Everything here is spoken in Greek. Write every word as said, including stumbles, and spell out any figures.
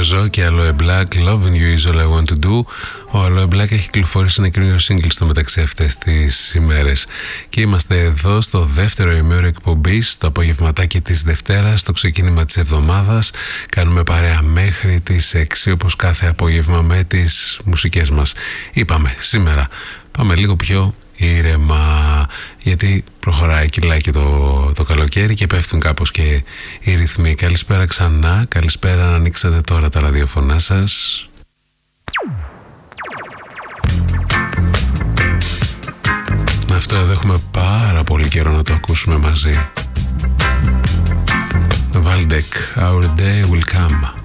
Ζω και Aloe Black, Loving You is all I want to do. Ο Aloe Black έχει κυκλοφορήσει ένα καινούριο single στο μεταξύ αυτές τις ημέρες. Και είμαστε εδώ στο δεύτερο ημέρο εκπομπής, το απογευματάκι της Δευτέρας, το ξεκίνημα της εβδομάδας. Κάνουμε παρέα μέχρι τις έξι, όπως κάθε απόγευμα, με τις μουσικές μας. Είπαμε σήμερα, πάμε λίγο πιο ήρεμα, γιατί προχωράει, κυλάει και το, το καλοκαίρι και πέφτουν κάπως και οι ρυθμοί. Καλησπέρα ξανά, καλησπέρα, να ανοίξετε τώρα τα ραδιοφωνά σας. Αυτό εδώ έχουμε πάρα πολύ καιρό να το ακούσουμε μαζί. Valdek, Our Day Will Come.